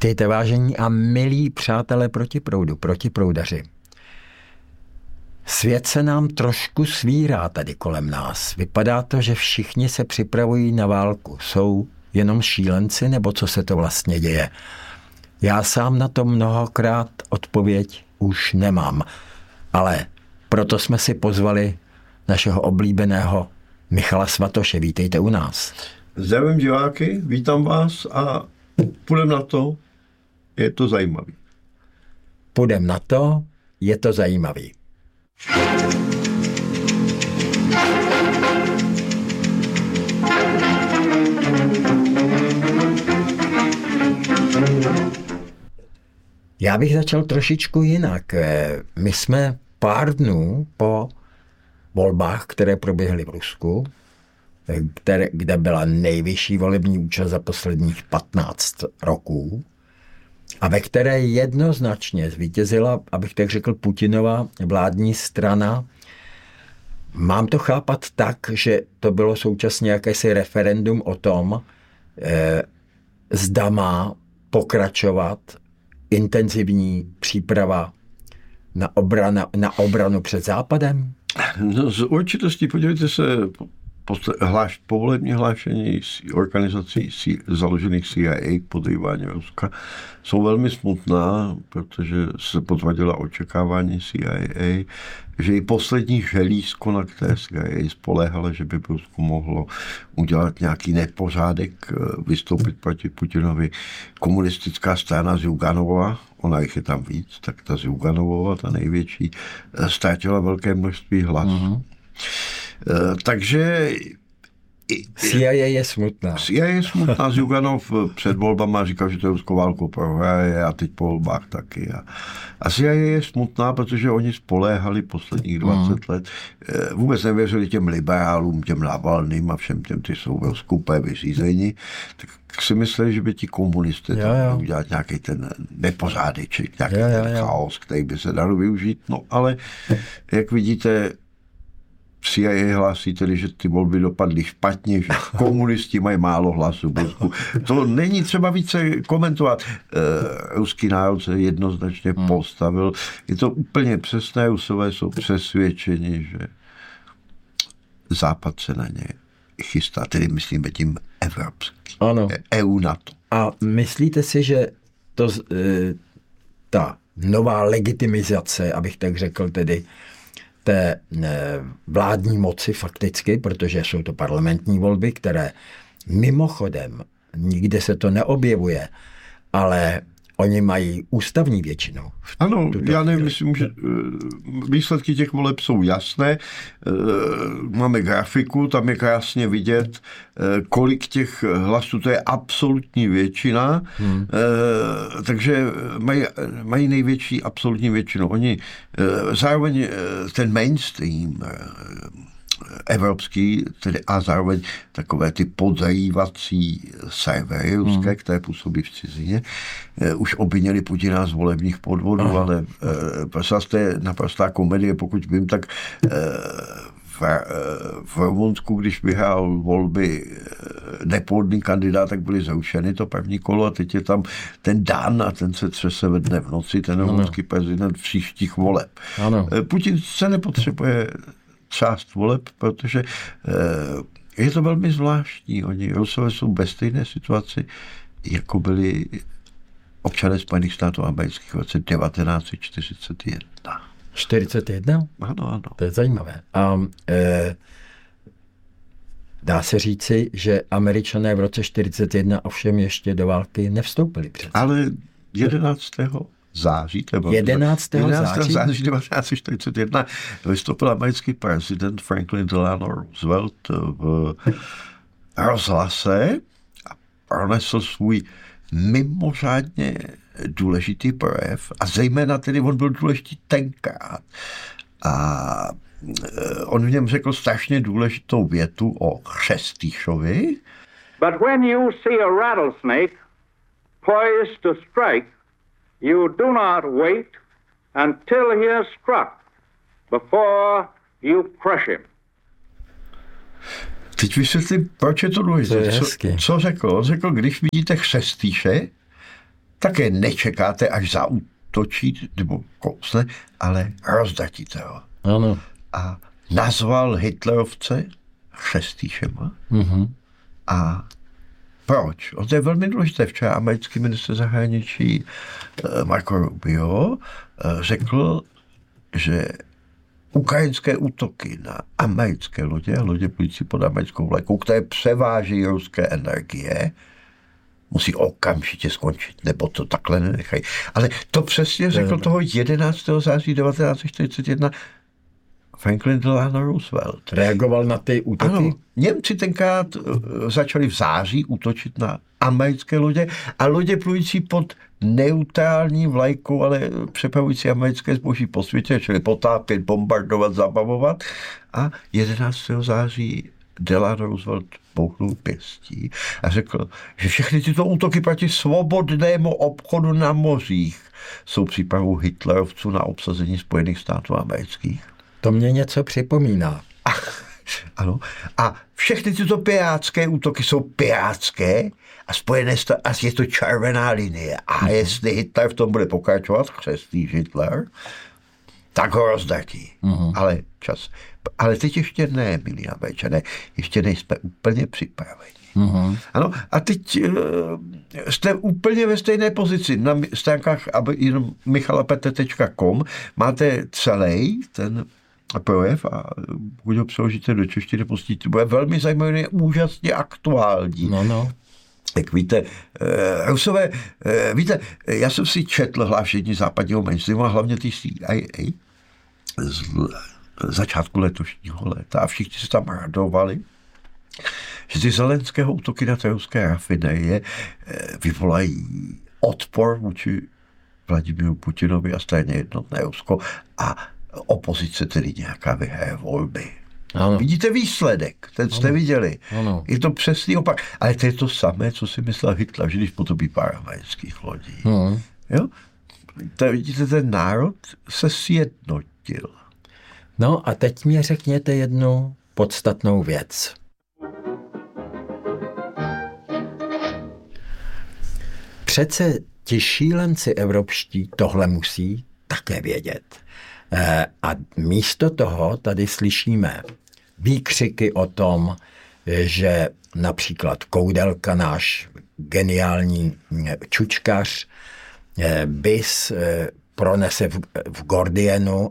Vítejte, vážení a milí přátelé protiproudaři. Svět se nám trošku svírá tady kolem nás. Vypadá to, že všichni se připravují na válku. Jsou jenom šílenci, nebo co se to vlastně děje? Já sám na to mnohokrát odpověď už nemám. Ale proto jsme si pozvali našeho oblíbeného Michala Svatoše. Vítejte u nás. Zdravím diváky, vítám vás a půjdeme na to, je to zajímavý. Půjdeme na to, je to zajímavý. Já bych začal trošičku jinak. My jsme pár dnů po volbách, které proběhly v Rusku, kde byla nejvyšší volební účast za posledních 15 roků a ve které jednoznačně zvítězila, abych tak řekl, Putinova vládní strana. Mám to chápat tak, že to bylo současně jakési referendum o tom, zda má intenzivní příprava na obranu před Západem? No, z určitosti podívejte se, povolební hlášení organizací založených CIA k podrývání Ruska jsou velmi smutná, protože se potvrdila očekávání CIA, že i poslední želízko, na které CIA spoléhala, že by Rusku mohlo udělat nějaký nepořádek, vystoupit proti Putinovi, komunistická strana Zjuganovova, ona jich je tam víc, tak ta Zjuganovova, ta největší, ztratila velké množství hlasů. Takže CIA je smutná. CIA je smutná. Zjuganov před volbama říkal, že to ruskou válku prohraje a teď po volbách taky. A CIA je smutná, protože oni spoléhali posledních 20 let. Vůbec nevěřili těm liberálům, těm Navalným a všem těm, ty jsou v skupé vyřízení. Tak si mysleli, že by ti komunisté tam udělat nějaký ten nepořádeček, nějaký ten chaos, který by se dalo využít. No ale, jak vidíte, CIA hlásí tedy, že ty volby dopadly špatně, že komunisti mají málo hlasů. To není třeba více komentovat. Ruský národ se jednoznačně postavil. Je to úplně přesné. Rusové jsou přesvědčeni, že Západ se na ně chystá. Tedy myslíme tím evropský. Ano. EU NATO. A myslíte si, že ta nová legitimizace, abych tak řekl tedy, té vládní moci fakticky, protože jsou to parlamentní volby, které mimochodem nikde se to neobjevuje, ale oni mají ústavní většinu. Ano, já nevím, myslím, že výsledky těch voleb jsou jasné. Máme grafiku, tam je krásně vidět, kolik těch hlasů, to je absolutní většina, takže mají největší absolutní většinu. Oni zároveň ten mainstream evropský, tedy a zároveň takové ty podzajívací servery ruské, které působí v cizině, už obvinili Putina z volebních podvodů, ale to je naprostá komedie, pokud vím, tak v Rumunsku, když vyhrál volby nepohodlný kandidát, tak byly zrušeny to první kolo a teď je tam ten Dan a ten se třese ve dne v noci, ten rumunský prezident příštích voleb. Ano. Putin se nepotřebuje část voleb, protože je to velmi zvláštní. Rusové jsou ve stejné situaci, jako byli občané Spojených států amerických v roce 1941. 41? Ano. To je zajímavé. A dá se říci, že Američané v roce 41 ovšem ještě do války nevstoupili přece. Ale 11. září 1941 vystoupil americký prezident Franklin Delano Roosevelt v rozhlase a pronesl svůj mimořádně důležitý projev a zejména tedy on byl důležitý tenkrát. A on v něm řekl strašně důležitou větu o Chřestýšovi. But when you see a rattlesnake poised to strike, you do not wait until he is struck before you crush him. Teď vysvětlím, proč je to důležité. Co řekl? On řekl, když vidíte chřestýše, také nečekáte, až zaútočí nebo kousne, ale rozdatíte ho. Ano. A nazval Hitlerovce chřestýšema. A proč? To je velmi důležité. Včera americký ministr zahraničí Marco Rubio řekl, že ukrajinské útoky na americké lodě a lodě plující pod americkou vlajkou, které převáží ruské energie, musí okamžitě skončit, nebo to takhle nenechají. Ale to přesně řekl toho 11. září 1941 Franklin Delano Roosevelt. Reagoval na ty útoky? Ano, Němci tenkrát začali v září útočit na americké lodě a lodě plující pod neutrální vlajkou, ale přepravující americké zboží po světě, čili potápět, bombardovat, zabavovat. A 11. září Delano Roosevelt bouchnul pěstí a řekl, že všechny tyto útoky proti svobodnému obchodu na mořích jsou přípravou hitlerovců na obsazení Spojených států amerických. To mě něco připomíná. Ano. A všechny tyto pirátské útoky jsou pirátské a Spojené státy, a je to červená linie. A jestli Hitler v tom bude pokračovat, křestný Hitler, tak ho rozdatí. Ale čas. Ale teď ještě ne, milí Američané, ještě nejsme úplně připraveni. Ano, a teď jste úplně ve stejné pozici. Na stránkách michalapete.com máte celý ten projev a pokud ho přeložíte do češtiny, pustíte, bude velmi zajímavý, úžasně aktuální. No. Tak víte, Rusové, víte, já jsem si četl hlášení západního mainstreamu a hlavně ty CIA z začátku letošního léta a všichni se tam radovali, že ty Zelenského útoky na ruské rafinerie vyvolají odpor vůči Vladimíru Putinovi a stejně jednotné Rusko a opozice tedy nějaká vyhraje volby. Ano. Vidíte výsledek, ten jste viděli. Ano. Je to přesný opak. Ale to je to samé, co si myslel Hitler, že když potopí pár amerických lodí. Jo? Vidíte, ten národ se sjednotil. No a teď mi řekněte jednu podstatnou věc. Přece ti šílenci evropští tohle musí také vědět. A místo toho tady slyšíme výkřiky o tom, že například Koudelka, náš geniální čučkař, BIS pronese v Guardianu,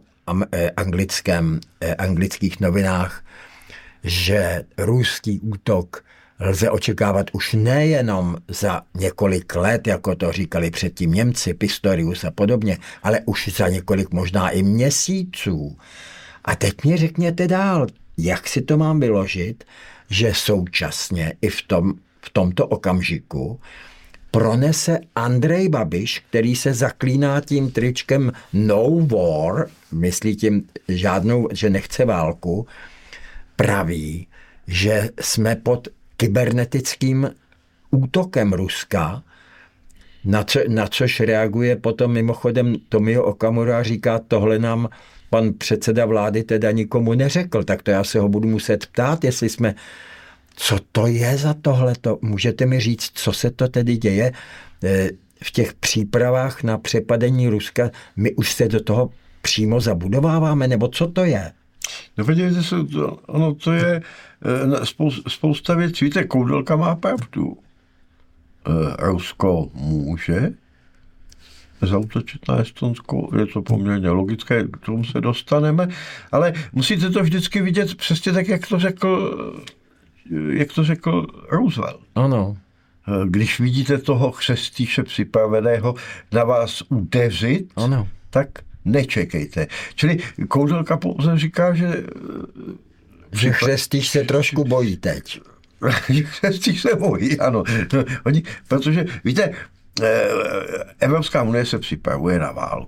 anglických novinách, že ruský útok lze očekávat už nejenom za několik let, jako to říkali předtím Němci, Pistorius a podobně, ale už za několik možná i měsíců. A teď mi řekněte dál, jak si to mám vyložit, že současně i v tomto okamžiku pronese Andrej Babiš, který se zaklíná tím tričkem No War, myslí tím žádnou, že nechce válku, praví, že jsme pod kybernetickým útokem Ruska, na což reaguje potom mimochodem Tomio Okamura a říká, tohle nám pan předseda vlády teda nikomu neřekl, tak to já se ho budu muset ptát, jestli jsme, co to je za tohleto, můžete mi říct, co se to tedy děje v těch přípravách na přepadení Ruska, my už se do toho přímo zabudováváme, nebo co to je? No podívejte se, ono to je spousta věcí. Víte, Koudelka má pravdu. Rusko může zaútočit na Estonsko, je to poměrně logické, k tomu se dostaneme, ale musíte to vždycky vidět přesně tak, jak to řekl Roosevelt. Ano. Když vidíte toho chřestýše připraveného na vás udeřit, ano, tak nečekejte. Čili Koudelka pouze říká, že chřestýš se trošku bojí teď. Že chřestýš se bojí, ano. Protože, víte, Evropská unie se připravuje na válku.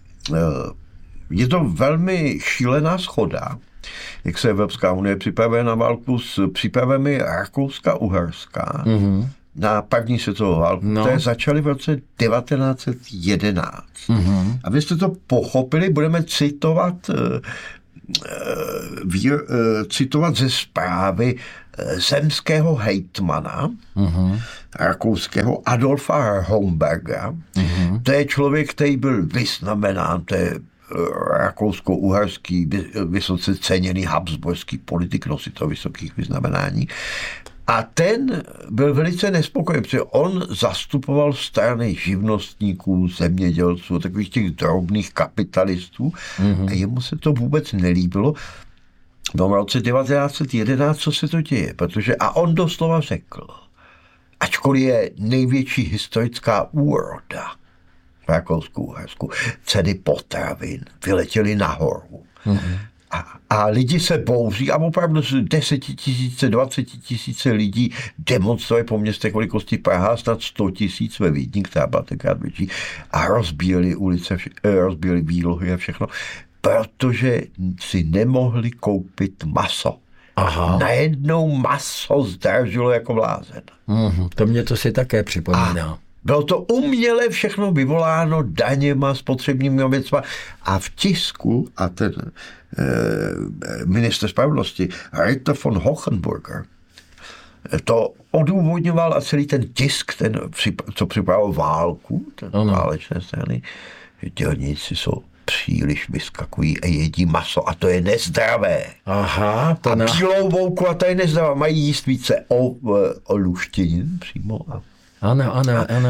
Je to velmi šílená shoda, jak se Evropská unie připravuje na válku s přípravami Rakouska-Uherska na první světovou válku, které začaly v roce 1911. A vy jste to pochopili, budeme citovat citovat ze zprávy zemského hejtmana, rakouského Adolfa Homberga. To je člověk, který byl vyznamenán, to je rakousko-uherský, vysoce ceněný habsburský politik, nositel vysokých vyznamenání. A ten byl velice nespokojený, protože on zastupoval strany živnostníků, zemědělců, takových těch drobných kapitalistů a jemu se to vůbec nelíbilo. V roce 1911, co se to děje, a on doslova řekl, ačkoliv je největší historická úroda v Rakousku-Uhersku, ceny potravin vyletěly nahoru. A lidi se bouří a opravdu 10 000, 20 000 lidí demonstrovali po městech velikosti Praha, snad 100 000 ve Vídni, která byla tenkrát větší, a rozbíjeli ulice, rozbíjeli výlohy a všechno, protože si nemohli koupit maso. Aha. Najednou maso zdražilo jako blázen. To mě to si také připomíná. Bylo to uměle všechno vyvoláno daněma, spotřebními věcma a v tisku a ten ministr spravedlnosti Ritter von Hohenburger to odůvodňoval a celý ten tisk, co připravil válku, ten válečné strany, že dělníci jsou příliš vyskakují a jedí maso a to je nezdravé. Aha. A bílou vouku a to je nezdravé. Mají jíst více o luštěnin přímo. Ano.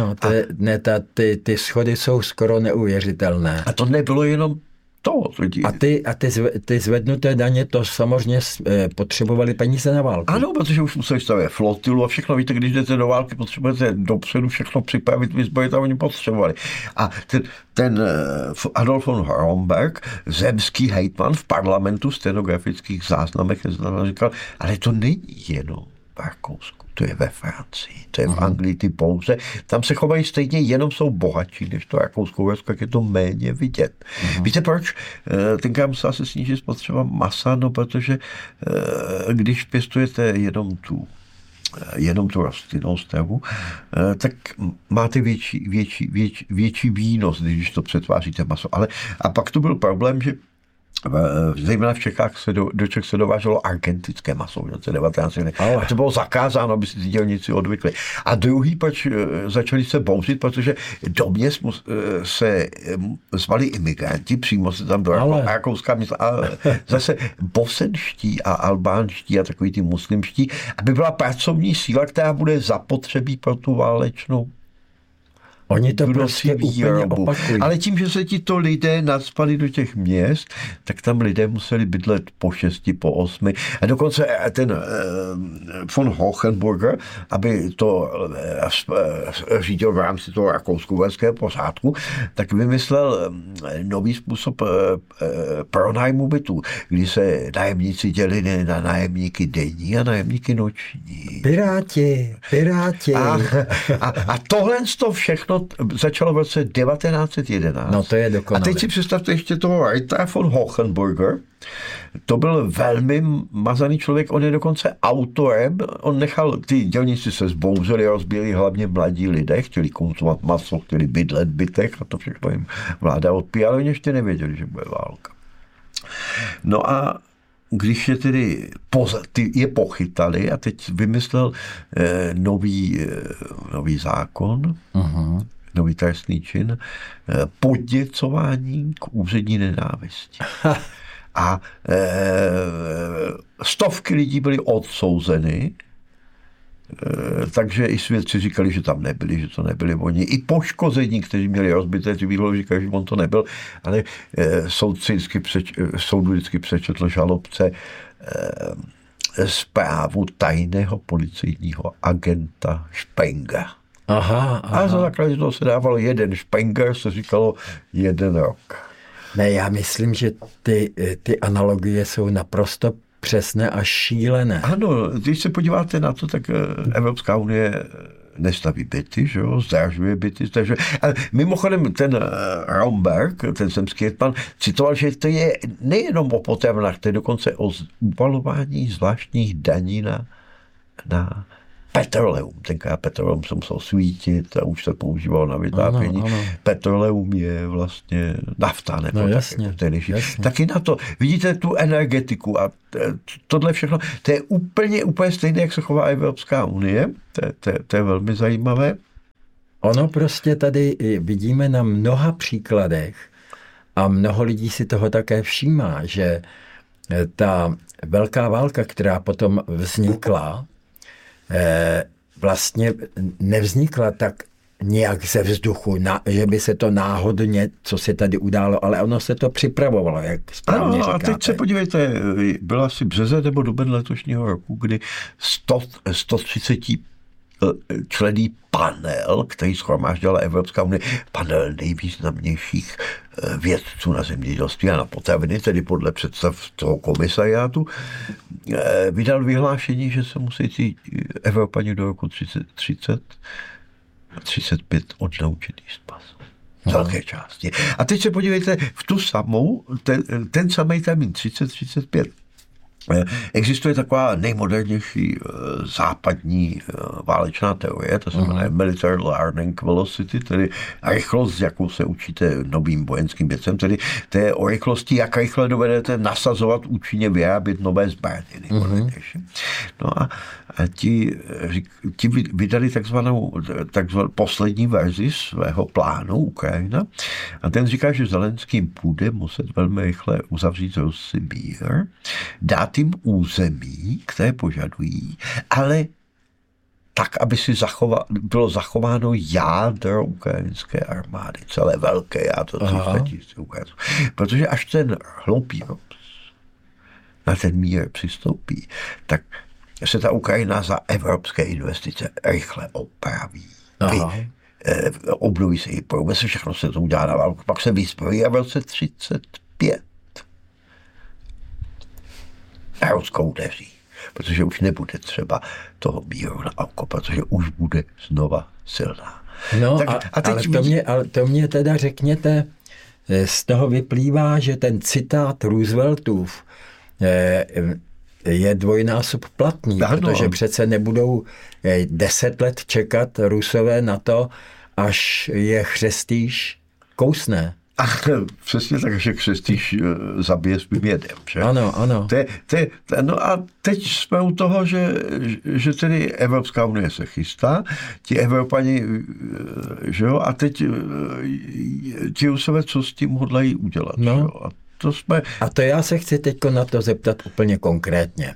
Ty schody jsou skoro neuvěřitelné. A to nebylo jenom to. A ty zvednuté daně, to samozřejmě potřebovali peníze na válku. Ano, protože už museli stavět flotilu a všechno. Víte, když jdete do války, potřebujete dopředu všechno připravit, vyzbrojit a oni potřebovali. A ten Adolf von Homberg, zemský hejtman v parlamentu, stenografických záznamech, říkal, ale to není jenom v Rakousku. To je ve Francii, to je v Anglii, ty pouze. Tam se chovají stejně, jenom jsou bohatší, než to Rakousko-Uhersko, jak je to méně vidět. Víte proč? Tenkrát musela se snížit spotřeba masa, no protože když pěstujete jenom tu rostlinnou stravu, tak máte větší výnos, když to přetváříte maso. A pak to byl problém, že zejména v Čechách do Čech se dováželo argentinské maso v roce 19. A to bylo zakázáno, aby si ty dělníci odvykli. A druhý, proč začali se bouřit, protože do měst se zvali imigranti, přímo se tam do Rakouska města, a zase bosenští a albánští a takový ty muslimští, aby byla pracovní síla, která bude zapotřebí pro tu válečnou. Oni to prostě úplně opakují. Ale tím, že se tito lidé nadspali do těch měst, tak tam lidé museli bydlet po 6, po 8. A dokonce ten von Hohenburger, aby to řídil v rámci toho rakousko-uherského pořádku, tak vymyslel nový způsob pronájmu bytů, kdy se nájemníci dělili na nájemníky denní a nájemníky noční. Piráti. A tohle to všechno začalo v roce 1911. No to je dokonalé. A teď si představte ještě toho Rittera von Hohenburger. To byl velmi mazaný člověk, on je dokonce autorem, on nechal, ty dělníci se zbouřili, rozbíjeli hlavně mladí lidé, chtěli konzumovat maso, chtěli bydlet v bytech a to všechno jim vláda odpíjala, ale oni ještě nevěděli, že bude válka. No a když je tedy je pochytali a teď vymyslel nový zákon, nový trestný čin, podněcování k úřední nenávisti. A stovky lidí byly odsouzeny, takže i svědci říkali, že tam nebyli, že to nebyli oni. I poškození, kteří měli rozbité ty výlohy, říkali, že on to nebyl, ale soudu vždycky přečetl žalobce zprávu tajného policejního agenta Spengera. Aha. A za základě toho se dávalo 1 Spenger, se říkalo 1 rok. Ne, já myslím, že ty analogie jsou naprosto přesné a šílené. Ano, když se podíváte na to, tak Evropská unie nestaví byty, že jo, zdražuje byty, takže mimochodem ten Romberg, ten zemský hejtman, citoval, že to je nejenom o potravinách, to je dokonce o uvalování zvláštních daní na petroleum. Tenkrát petroleum se musel svítit a už se používalo na vytápění. Ano. Petroleum je vlastně nafta, nebo no, tak, jasně, jako jasně. Taky na to. Vidíte tu energetiku a tohle všechno, to je úplně stejné, jak se chová Evropská unie. To je velmi zajímavé. Ono prostě tady vidíme na mnoha příkladech a mnoho lidí si toho také všímá, že ta velká válka, která potom vznikla, vlastně nevznikla tak nějak ze vzduchu, že by se to náhodně, co se tady událo, ale ono se to připravovalo, jak správně říkáte. A teď se podívejte, byl asi březen nebo duben letošního roku, kdy 130 členný panel, který shromáždila Evropská unie, panel nejvýznamnějších vědců na zemědělství a na potraviny, tedy podle představ toho komisariátu, vydal vyhlášení, že se musí ty Evropani do roku 30 a 35 odnaučit jíst maso. Velké části. A teď se podívejte, v tu samou, ten samý termín 30-35, existuje taková nejmodernější západní válečná teorie, to se jmenuje Military Learning Velocity, tedy rychlost, jakou se učíte novým vojenským věcem, tedy to je o rychlosti, jak rychle dovedete nasazovat, účinně vyrábět nové zbraně. No a ti vydali takzvanou poslední verzi svého plánu Ukrajina a ten říká, že Zelenský bude muset velmi rychle uzavřít Rusy mír, dát jim území, které požadují, ale tak, aby si bylo zachováno jádro ukrajinské armády, celé velké jádro 300 000 Ukrajinců. Protože až ten hloupý Rus na ten mír přistoupí, tak se ta Ukrajina za evropské investice rychle opraví. Obnoví se její průmysl, všechno se to udělá na válku, pak se vyzbrojí a v roce 35 a Rusko udeří, protože už nebude třeba toho míru na oko, protože už bude znova silná. No a teď ale to mě teda řekněte, z toho vyplývá, že ten citát Rooseveltův je dvojnásob platný, protože přece nebudou 10 let čekat Rusové na to, až je chřestýš kousne. Přesně tak, že křestýš zabije svým jedem. Že? Ano. No a teď jsme u toho, že tedy Evropská unie se chystá, ti Evropani, že jo, a teď ti Rusové, co s tím hodlají udělat. No. Že jo? A to já se chci teď na to zeptat úplně konkrétně.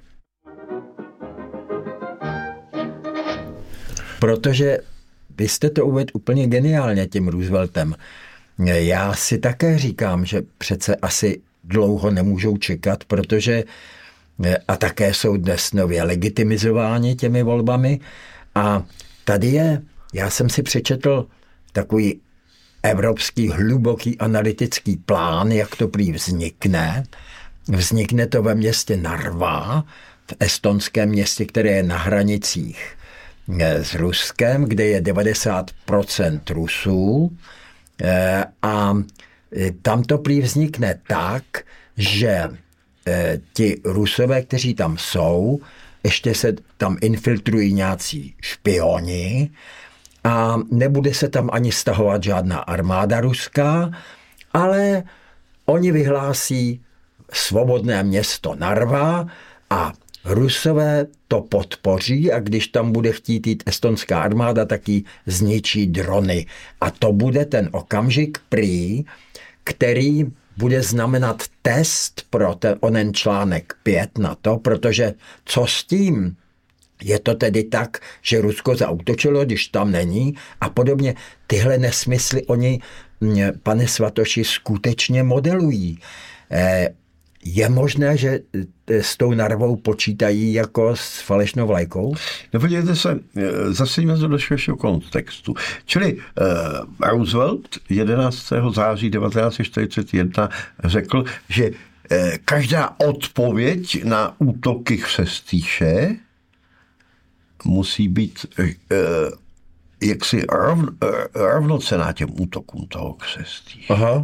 Protože vy jste to uvedl úplně geniálně tím Rooseveltem. Já si také říkám, že přece asi dlouho nemůžou čekat, protože a také jsou dnes nově legitimizováni těmi volbami. A tady já jsem si přečetl takový evropský hluboký analytický plán, jak to prý vznikne. Vznikne to ve městě Narva, v estonském městě, které je na hranicích s Ruskem, kde je 90% Rusů. A tam to prý vznikne tak, že ti Rusové, kteří tam jsou, ještě se tam infiltrují nějací špioni a nebude se tam ani stahovat žádná armáda ruská, ale oni vyhlásí svobodné město Narva a Rusové to podpoří a když tam bude chtít jít estonská armáda, tak ji zničí drony. A to bude ten okamžik prý, který bude znamenat test pro onen článek 5 na to, protože co s tím? Je to tedy tak, že Rusko zaútočilo, když tam není a podobně. Tyhle nesmysly oni, pane Svatoši, skutečně modelují. Je možné, že s tou Narvou počítají jako s falešnou vlajkou? No podívejte se, zase jsme do širšího kontextu. Čili Roosevelt 11. září 1941 řekl, že každá odpověď na útoky Chřestýše musí být jaksi rovnocenná těm útokům toho křestí. Aha.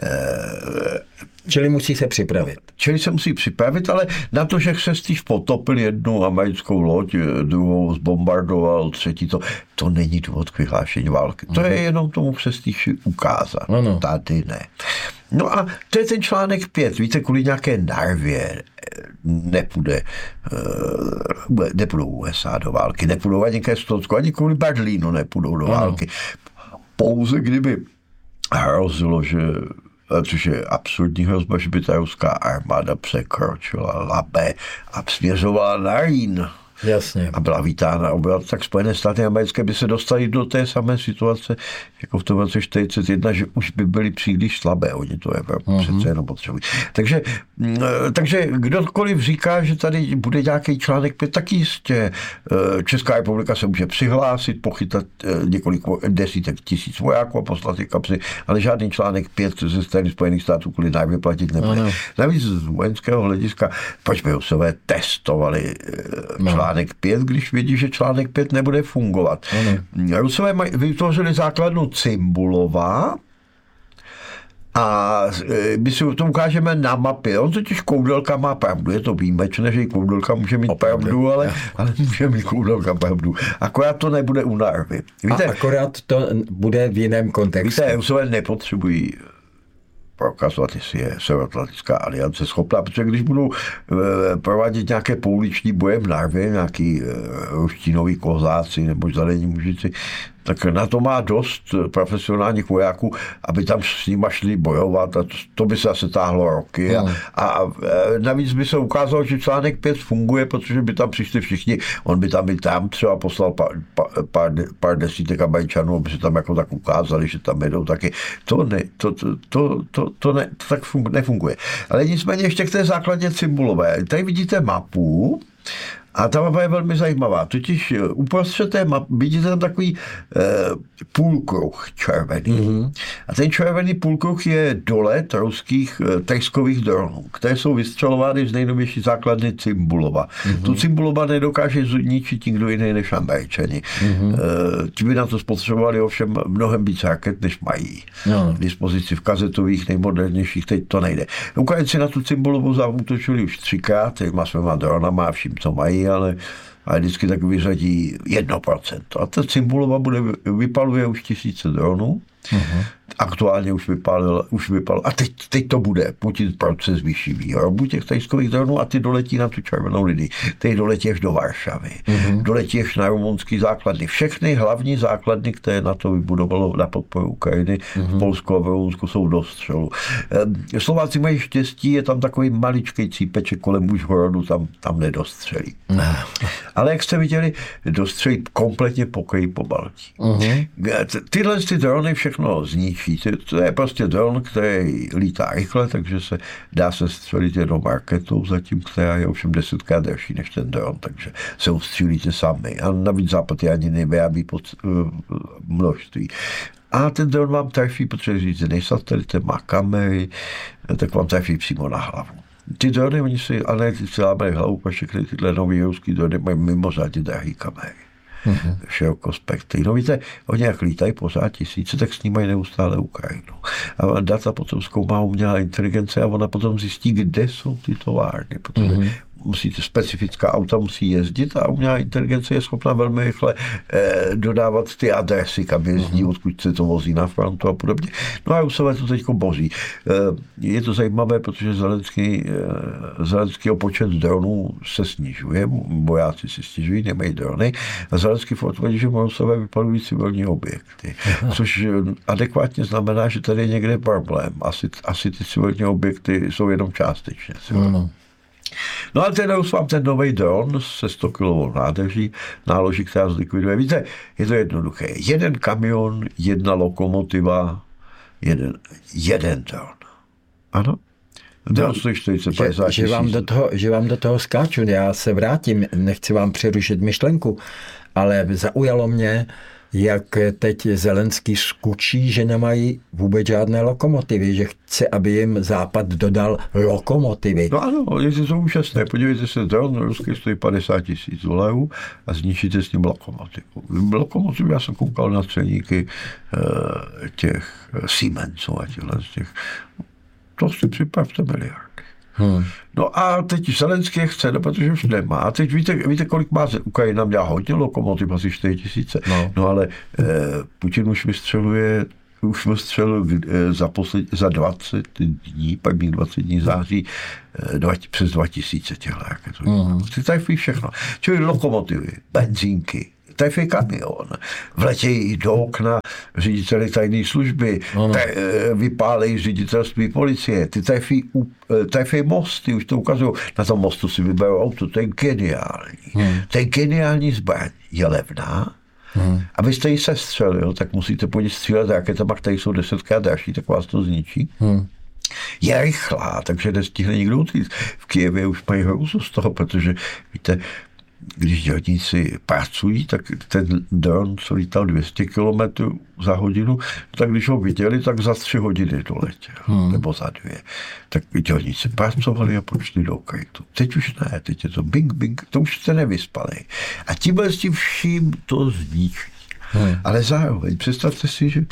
Čili musí se připravit. Čili se musí připravit, ale na to, že Křestíš potopil jednu americkou loď, druhou zbombardoval, třetí to není důvod k vyhlášení války. To je jenom tomu Křestíši ukázat. Ano. Tady ne. No a to je ten článek 5. Víte, kvůli nějaké Narvě nepůjdou USA do války, nepůjdou ani ke Stotsku, ani kvůli Berlínu nepůjdou do války. Pouze kdyby hrozilo, což je absurdní hrozba, že by ta ruská armáda překročila Labe a směřovala na Rýn. Jasně. A byla vítána obyvat, tak Spojené státy americké by se dostali do té samé situace, jako v tom roce 1941, že už by byli příliš slabé. Oni to přece jenom potřebují. Takže kdokoliv říká, že tady bude nějaký článek 5, tak jistě Česká republika se může přihlásit, pochytat několik desítek tisíc vojáků a poslat je kapsy, ale žádný článek 5 ze strany Spojených států kvůli Narvě platit nebude. Navíc z vojenského hlediska, proč by Rusové testovali článek 5, když vidí, že článek 5 nebude fungovat. Rusové vytvořili základnu Cimbulova a my si to ukážeme na mapě. On totiž Koudelka má pravdu. Je to výjimečné, že i Koudelka může mít pravdu, ale může mít Koudelka pravdu. Akorát to nebude u Narvy. Víte, akorát to bude v jiném kontextu. Víte, Rusové nepotřebují prokazovat, jestli je Severoatlantická aliance schopná, protože když budou provádět nějaké pouliční boje v Narvě, nějaký ruštinoví kozáci nebo zelení mužici, tak na to má dost profesionálních vojáků, aby tam s nima šli bojovat a to by se asi táhlo roky. A navíc by se ukázalo, že článek 5 funguje, protože by tam přišli všichni, on by tam i tam třeba poslal pár desítek Američanů, aby se tam jako tak ukázali, že tam jedou taky. To tak nefunguje. Ale nicméně ještě k té základně Cimbulové. Tady vidíte mapu, a ta mapa je velmi zajímavá. Totiž uprostřed té mapy vidíte tam takový půlkruh červený. A ten červený půlkruh je dolet ruských treskových dronů, které jsou vystřelovány z nejnovější základny Cimbulova. Tu Cimbulova nedokáže zničit nikdo jiný než Američani. Ti by na to spotřebovali ovšem mnohem víc raket, než mají. K dispozici v kazetových, nejmodernějších, teď to nejde. Ukrajinci na tu Cimbulovu zaútočili už 3krát, těma svýma dronama a vším, co mají, ale vždycky tak vyřadí 1%. A ta Cimbulova vypaluje už 1000 dronů. Aktuálně už vypalil. A teď to bude. Putin proces vyšší výrobu těch treskových dronů a ty doletí na tu červenou linii. Ty doletí až do Varšavy. Doletí až na rumunský základny. Všechny hlavní základny, které na to vybudovalo na podporu Ukrajiny v Polsku a v Rumunsku, jsou do střelu. Slováci mají štěstí, je tam takový maličký cípeček kolem Užhorodu, tam nedostřelí. Ale jak jste viděli, dostřelí kompletně pokryjí po Baltí. Tyhle drony všechno zničí. To je prostě dron, který lítá rychle, takže se dá se střelit jednou raketou zatím, která je ovšem 10krát delší než ten dron, takže se ustřílíte sami. A navíc Západ je ani nevyrábí množství. A ten dron vám trefí, protože řízený satelitem, má kamery, tak vám trefí přímo na hlavu. Ty drony, oni si analytici lámají hlavu, protože tyhle nový ruský drony mají mimořádně drahý kamery. Širokospektrý. No víte, oni jak lítají pořád tisíce, tak snímají neustále Ukrajinu. A data potom zkoumá umělá inteligence a ona potom zjistí, kde jsou ty továrny, protože musíte specifická auta musí jezdit a umělá inteligence je schopná velmi rychle dodávat ty adresy, kam jezdí, odkud se to vozí na frontu a podobně. No a Rusové to teď boří. Je to zajímavé, protože Zelenskýho počet dronů se snižuje, vojáci si stěžují, nemají drony a Zelenský tvrdí, že Rusové vypalují civilní objekty, což adekvátně znamená, že tady je někde problém. Asi ty civilní objekty jsou jenom částečně civilní. No a ten Rus vám ten nový dron se 100 kg nádrží náloží, která zlikviduje. Víte, je to jednoduché. Jeden kamion, jedna lokomotiva, jeden dron. Ano? Že vám do toho skáču, já se vrátím, nechci vám přerušit myšlenku, ale zaujalo mě jak teď Zelenský skučí, že nemají vůbec žádné lokomotivy, že chce, aby jim Západ dodal lokomotivy. No ano, je to úžasné. Podívejte se, dron ruský stojí $50,000 a zničíte s ním lokomotivu. Lokomotivu, já jsem koukal na ceníky těch Siemensů a těch. To si připravte miliardy. No a teď Zelenský chce, no, protože už nemá. A teď víte, kolik má Ukrajina? Měla hodně lokomotiv, asi 4,000. No ale Putin už vystřelil za 20 dní, pak mít 20 dní září, přes 2000 těchto raketů. Ty tady všechno. Čili lokomotivy, benzínky, tajfej kamion, vletějí do okna řediteli tajné služby, vypálejí ředitelství policie, ty tajfej mosty, už to ukazují, na tom mostu si vyberou auto, to je geniální. To je geniální zbraň, je levná, abyste ji sestřelil, tak musíte po ní střílet raketama, které jsou 10krát dražší, tak vás to zničí. Je rychlá, takže nestihne nikdo utíct. V Kyjevě už mají hrůzu z toho, protože víte, když dělníci pracují, tak ten dron, co lítal 200 km za hodinu, tak když ho viděli, tak za 3 hodiny doletěl, nebo za 2. Tak dělníci pracovali a počli do krytu. Teď už ne, teď je to bing, bing, to už jste nevyspali. A tímhle s tím vším to zničí. Ale zároveň představte si, že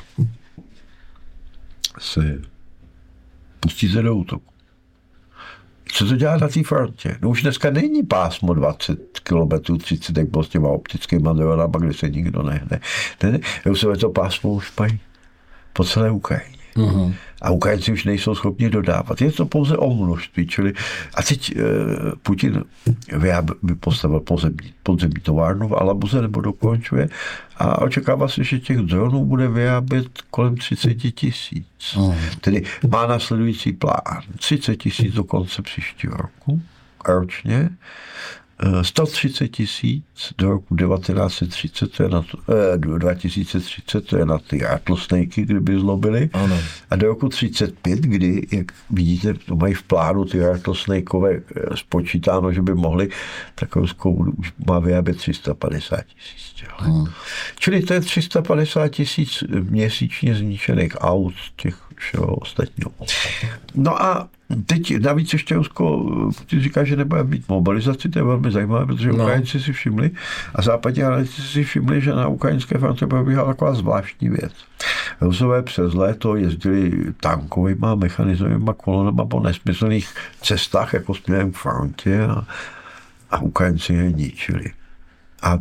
se pustíte do útoku. Co to dělá na té frontě? No už dneska není pásmo 20 km, 30, jak bylo s těma optickýma dronama, kde se nikdo nehne. Už se to pásmo už mají po celé Ukrajině. A Ukrajinci už nejsou schopni dodávat. Je to pouze o množství. Čili, a teď Putin postavil podzemní továrnu v Alabuze, nebo dokončuje, a očekává se, že těch dronů bude vyrábět kolem 30 000. Tedy má následující plán. 30 000 do konce příštího roku, ročně, 130 000 do roku 1930, to je na 2030, to je na ty rattlesnakey, kdyby zlobili. Ano. A do roku 35, kdy, jak vidíte, to mají v plánu ty rattlesnakeové spočítáno, že by mohli, tak Rusko už má vyrábět 350 000. Čili to je 350 000 měsíčně zničených aut, těch všeho ostatního. No a teď navíc ještě Rusko Putin říká, že nebude mít mobilizaci, to je velmi zajímavé, protože Ukrajinci si všimli a západní analytici si všimli, že na ukrajinské frontě probíhala taková zvláštní věc. Rusové přes léto jezdili tankovýma mechanizovanýma kolonama po nesmyslných cestách, jako směrem k frontě, a Ukrajinci je ničili. A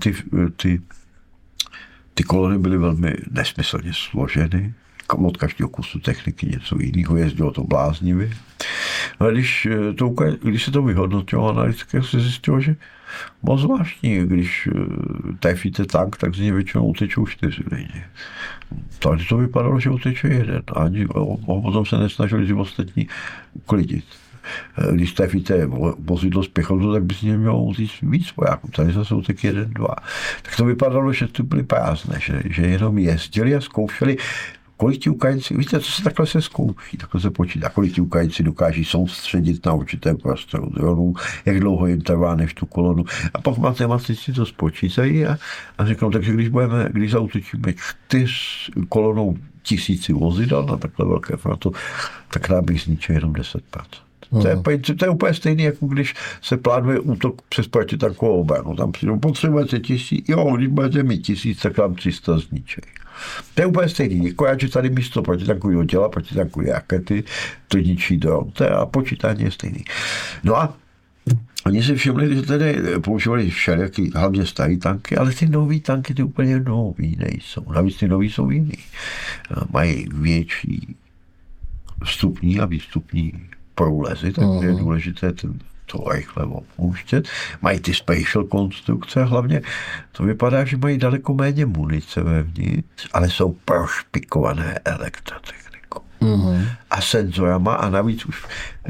ty kolony byly velmi nesmyslně složeny. Od každého kusu techniky něco jiného, jezdilo to bláznivě. No a když se to vyhodnotilo analyticky, se zjistilo, že moc zvláštní, když tajfíte tank, tak z něj většinou utečou 4 lidi. Tady to vypadalo, že uteče 1. Ani potom se nesnažili ostatní uklidit. Když tajfíte vozidlo z pěchotu, tak by z něj mělo utíct víc vojáků. Tady zase utek 1, 2. Tak to vypadalo, že tu byly prázdné, že jenom jezdili a zkoušeli, kolik ti Ukrajinci, víte, to se takhle se zkouší, takhle se počítá, kolik ti Ukrajinci dokáží soustředit na určitém prostoru dronů, jak dlouho jim trvá, než tu kolonu. A pak matematici to spočítají a řeknou, takže když zaútočíme 4 kolonou 1000 vozidel na takhle velké frontu, tak nám bych zničil jenom 10%. To je úplně stejné, jako když se plánuje útok přes protitankovou obranu. Tam potřebujete 1000, když budete mít 1000, tak vám 300 zničejí. To je úplně stejný. Akorát, že tady místo protitankového děla, protitankový rakety, to ničí dron. A počítání je stejný. No a oni si všimli, že tady používali všelijaký, hlavně starý tanky, ale ty nový tanky, ty úplně nový nejsou. Navíc ty nový jsou jiný. Mají větší vstupní a výstupní průlezy, takže je důležité to rychle opouštět. Mají ty special konstrukce, hlavně to vypadá, že mají daleko méně munice vevnitř, ale jsou prošpikované elektrotechnikou. A senzorama, a navíc už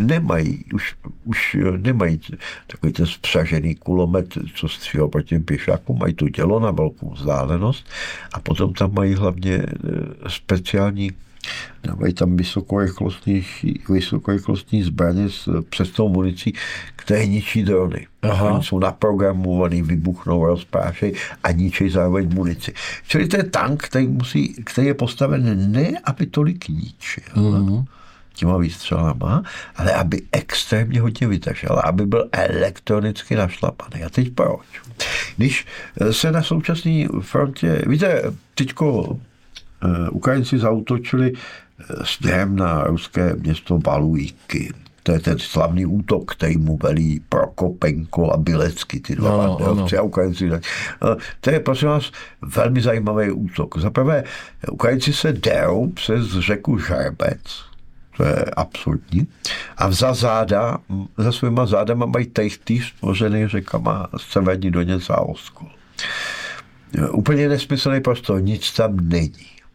nemají takový ten spřažený kulomet, co střílel proti těm pěšákům, mají to dělo na velkou vzdálenost a potom tam mají hlavně speciální Dávají tam vysokorychlostní zbraně s přesnou municí, které ničí drony. Oni jsou naprogramovaný, vybuchnou, rozprášejí a ničí zároveň munici. Čili to je tank, který je postaven ne, aby tolik ničil těma výstřelama, ale aby extrémně hodně vytažel, aby byl elektronicky našlapaný. A teď proč? Když se na současné frontě, víte, teďko Ukrajinci zaútočili směrem na ruské město Balujky. To je ten slavný útok, který mu velí Prokopenko a Bilecky, ty dva banderovci a Ukrajinci. To je, prosím vás, velmi zajímavý útok. Zaprvé, Ukrajinci se derou přes řeku Žerbec, to je absurdní, a za svýma zádama mají týž stvořený řekama Severní Doněc a Oskol. Úplně nesmyslný prostor, nic tam není.